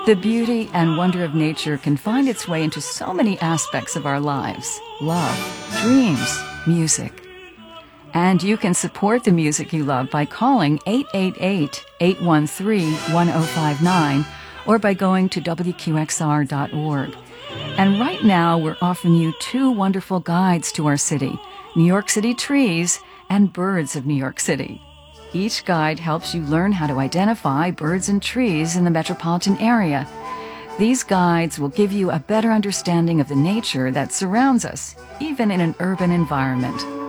The beauty and wonder of nature can find its way into so many aspects of our lives: love, dreams, music. And you can support the music you love by calling 888-813-1059 or by going to WQXR.org. And right now, we're offering you 2 wonderful guides to our city, New York City Trees and Birds of New York City. Each guide helps you learn how to identify birds and trees in the metropolitan area. These guides will give you a better understanding of the nature that surrounds us, even in an urban environment.